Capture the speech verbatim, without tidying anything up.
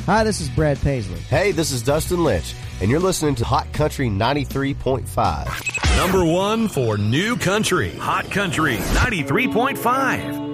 Hi, this is Brad Paisley. Hey, this is Dustin Lynch, and you're listening to Hot Country ninety-three point five. Number one for New Country. Hot Country ninety-three point five.